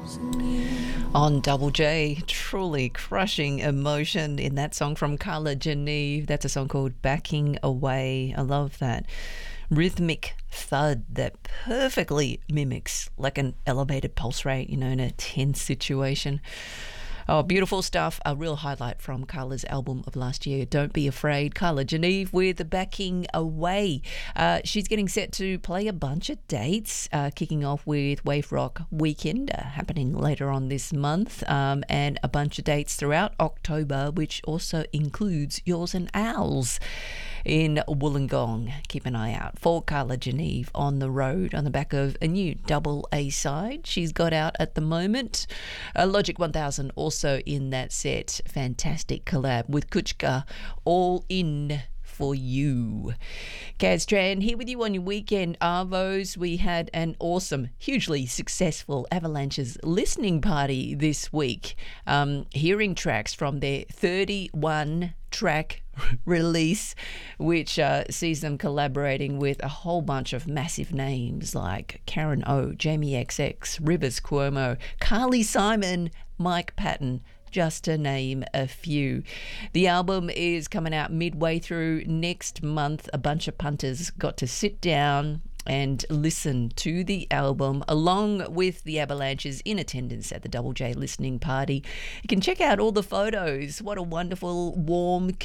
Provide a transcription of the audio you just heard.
On Double J, truly crushing emotion in that song from Carla Geneve. That's a song called Backing Away. I love that rhythmic thud that perfectly mimics like an elevated pulse rate, in a tense situation. Oh, beautiful stuff. A real highlight from Carla's album of last year, Don't Be Afraid. Carla Geneve with Backing Away. She's getting set to play a bunch of dates, kicking off with Wave Rock Weekend happening later on this month, and a bunch of dates throughout October, which also includes Yours and Owls in Wollongong. Keep an eye out for Carla Geneve on the road on the back of a new double A side she's got out at the moment. Logic 1000 also in that set. Fantastic collab with Kuchka, All In For You. Kaz Tran here with you on your weekend arvos. We had an awesome, hugely successful Avalanches listening party this week, hearing tracks from their 31 track release, which sees them collaborating with a whole bunch of massive names like Karen O, Jamie XX, Rivers Cuomo, Carly Simon, Mike Patton, just to name a few. The album is coming out midway through next month. A bunch of punters got to sit down and listen to the album along with the Avalanches in attendance at the Double J listening party. You can check out all the photos. What a wonderful, warm